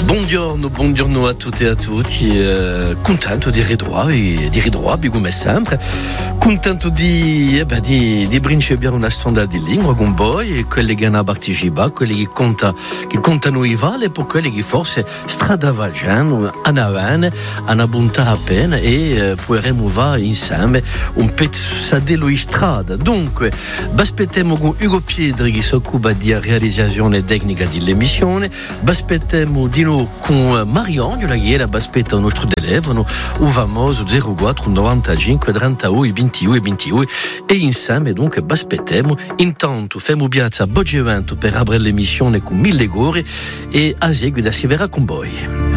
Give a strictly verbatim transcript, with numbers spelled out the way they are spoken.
Buongiorno, buongiorno a tutte e a tutti, eh, contento di ridrovi, di ridrovi come sempre, contento di, eh beh, di, di principiare una storia di lingua con voi, e quelli che hanno partecipato, quelli che, conta, che contano i vale, e poi quelli che forse stradavalgiano, hanno avanti, hanno puntato appena e eh, potremo fare insieme un pezzadello in strada. Dunque, aspettiamo con Ugo Piedri che si occupa di realizzazione tecnica dell'emissione, aspettiamo di nuovo con Mariangela che era aspetta il nostro telefono, o famoso zero quattro novantacinque trentadue ventidue ventidue, e insieme dunque aspettiamo. Intanto facciamo piazza a Bogevento per aprire l'emissione con mille gore, e a seguito si verrà con voi.